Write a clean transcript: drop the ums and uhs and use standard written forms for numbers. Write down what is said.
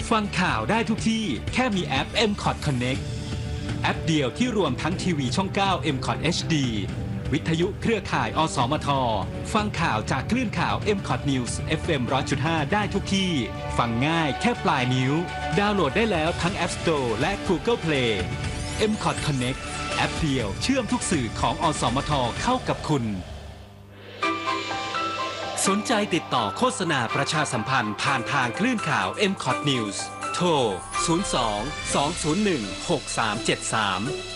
ฟังข่าวได้ทุกที่แค่มีแอป MCOT Connect แอปเดียวที่รวมทั้งทีวีช่อง 9 MCOT HD วิทยุเครือข่ายอสมทฟังข่าวจากคลื่นข่าว MCOT News FM 100.5 ได้ทุกที่ฟังง่ายแค่ปลายนิ้วดาวน์โหลดได้แล้วทั้ง App Store และ Google Play MCOT Connect แอปเดียวเชื่อมทุกสื่อของอสมทเข้ากับคุณสนใจติดต่อโฆษณาประชาสัมพันธ์ผ่านทางคลื่นข่าว MCOT News โทร 02 201 6373